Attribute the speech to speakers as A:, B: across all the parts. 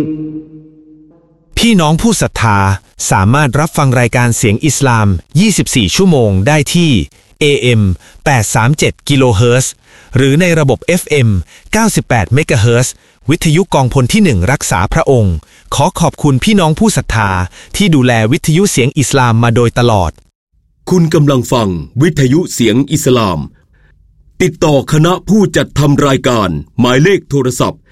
A: พี่น้องผู้ศรัทธาสามารถรับฟังรายการเสียงอิสลาม24ชั่วโมงได้ที่ AM 837กิโลเฮิรตซ์หรือในระบบ FM 98เมกะเฮิรตซ์วิทยุกองพลที่1รักษาพระองค์ขอขอบคุณพี่น้องผู้ศรัทธาที่ดูแลวิทยุเสียงอิสลามมาโดยตลอด
B: คุณกำลังฟังวิทยุเสียงอิสลามติดต่อคณะผู้จัดทำรายการหมายเลขโทรศัพท์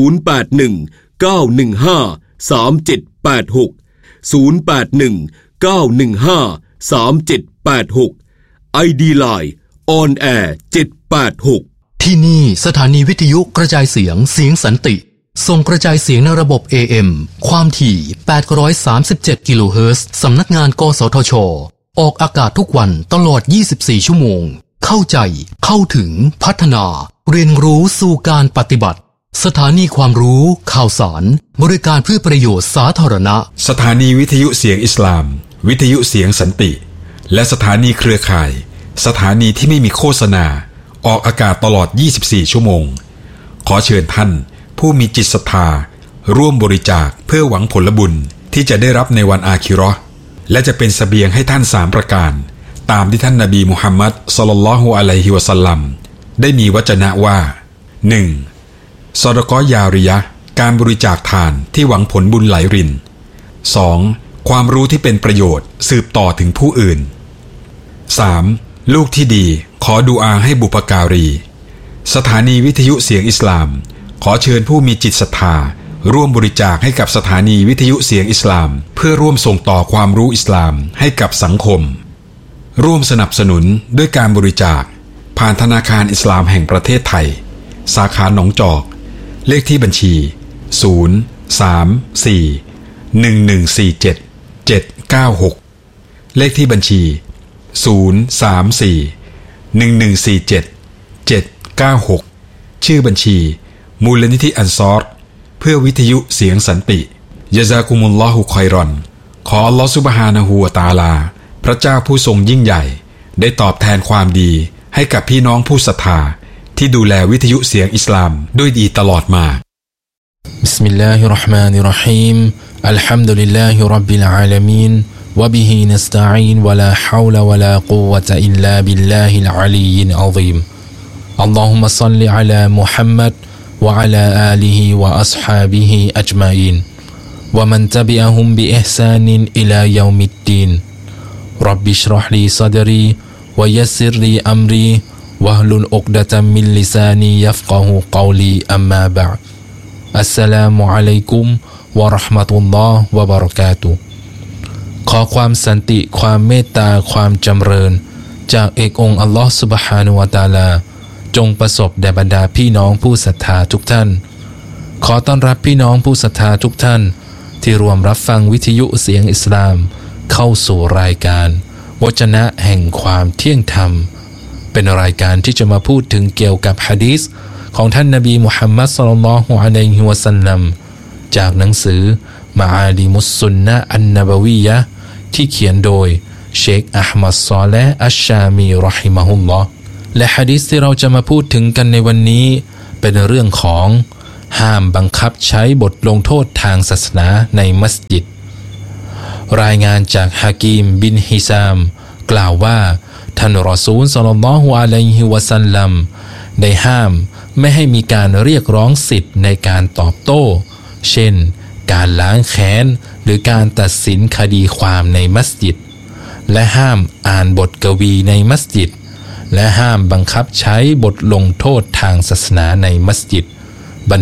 B: 0819153786 ID Line On Air 786
C: ที่นี่สถานีวิทยุกระจายเสียงสันติส่งกระจายเสียงในระบบ AM ความถี่837กิโลเฮิรตซ์สำนักงานกสทช.ออกอากาศทุกวันตลอด24ชั่วโมงเข้าใจเข้าถึงพัฒนาเรียนรู้สู่การปฏิบัติสถานีความรู้ข่าวสารบริการเพื่อประโยชน์สาธารณะ
D: สถานีวิทยุเสียงอิสลามวิทยุเสียงสันติและสถานีเครือข่ายสถานีที่ไม่มีโฆษณาออกอากาศตลอด24ชั่วโมงขอเชิญท่านผู้มีจิตศรัทธาร่วมบริจาคเพื่อหวังผลบุญที่จะได้รับในวันอาคิเราะห์และจะเป็นเสบียงให้ท่าน3ประการตามที่ท่านนบีมุฮัมมัดศ็อลลัลลอฮุอะลัยฮิวะซัลลัมได้มีวจนะว่า 1. ซอดะกอฮ์ยาริยะห์การบริจาคทานที่หวังผลบุญไหลริน 2. ความรู้ที่เป็นประโยชน์สืบต่อถึงผู้อื่น 3. ลูกที่ดีขอดุอาให้บุพการีสถานีวิทยุเสียงอิสลามขอเชิญผู้มีจิตศรัทธาร่วมบริจาคให้กับสถานีวิทยุเสียงอิสลามเพื่อร่วมส่งต่อความรู้อิสลามให้กับสังคมร่วมสนับสนุนด้วยการบริจาคผ่านธนาคารอิสลามแห่งประเทศไทยสาขาหนองจอกเลขที่บัญชี034-1147-796เลขที่บัญชี034-1147-796ชื่อบัญชีมูลนิธิอันซอรเพื่อวิทยุเสียงสันติยะซากุมุลลอฮุคอยรอนขออัลลอฮฺซุบฮานะฮูวะตะอาลาพระเจ้าผู้ทรงยิ่งใหญ่ได้ตอบแทนความดีให้กับพี่น้องผู้ศรัทธาที่ดูแลวิทยุเสียงอิสลามด้วยดีตลอดมา
C: บิสมิลลาฮิรเราะห์มานิรเราะฮีมอัลฮัมดุลิลลาฮิร็อบบิลอาลามีนวะบิฮินัสตะอีนวะลาฮาวละวะลากุวะตะอิลลาบิลลาฮิลอะลียิลอะซีมอัลลอฮุมมะศ็อลลิอะลามุฮัมมัดวะอะลาอาลิฮิวะอัศฮาบิฮิอัจมาอีนวะมันตะบิอะฮุมบิอิห์ซานินอิลายอมิดดีนร็อบบิชเราะห์ลีศอดรีวะยัสซิรลีอัมรีวะฮลุลอุกดะตัมมินลิซานียัฟกะฮูกอลีอัมมาบะอ์อัสสลามุอะลัยกุมวะเราะห์มะตุลลอฮ์วะบะเราะกาตุฮ์ขอความสันติความเมตตาความจำเริญจากเอกองค์อัลลอฮ์ซุบฮานะฮูวะตะอาลาจงประสบแด่บรรดาพี่น้องผู้ศรัทธาทุกท่านขอต้อนรับพี่น้องผู้ศรัทธาทุกท่านที่รวมรับฟังวิทยุเสียงอิสลามเข้าสู่รายการวจนะแห่งความเที่ยงธรรมเป็นรายการที่จะมาพูดถึงเกี่ยวกับหะดีษของท่านนบีมุฮัมมัดศ็อลลัลลอฮุอะลัยฮิวะซัลลัมจากหนังสือมะอาลิมุสซุนนะห์อันนบะวียะห์ที่เขียนโดยเชคอะห์มัดศอลิห์อัชชามีรอฮิมะฮุลลอฮ์และหะดีษที่เราจะมาพูดถึงกันในวันนี้เป็นเรื่องของห้ามบังคับใช้บทลงโทษทางศาสนาในมัสยิดรายงานจากฮะกีมบินฮิซามกล่าวว่าท่านรอซูลศ็อลลัลลอฮุอะลัยฮิวะซัลลัมได้ห้ามไม่ให้มีการเรียกร้องสิทธิ์ในการตอบโต้เช่นการล้างแค้นหรือการตัดสินคดีความในมัสยิดและห้ามอ่านบทกวีในมัสยิดและห้ามบังคับใช้บทลงโทษทางศาสนาในมัสยิด